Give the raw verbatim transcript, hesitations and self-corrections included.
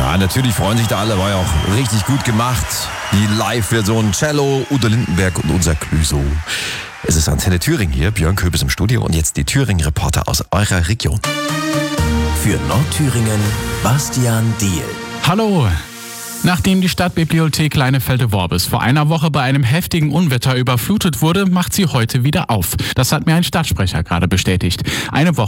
Ja, natürlich freuen sich da alle, war ja auch richtig gut gemacht. Die Live-Version Cello, Udo Lindenberg und unser Clüso. Es ist Antenne Thüringen hier, Björn Köbis im Studio und jetzt die Thüringen-Reporter aus eurer Region. Für Nordthüringen, Bastian Diehl. Hallo! Nachdem die Stadtbibliothek Leinefelde-Worbis vor einer Woche bei einem heftigen Unwetter überflutet wurde, macht sie heute wieder auf. Das hat mir ein Stadtsprecher gerade bestätigt. Eine Woche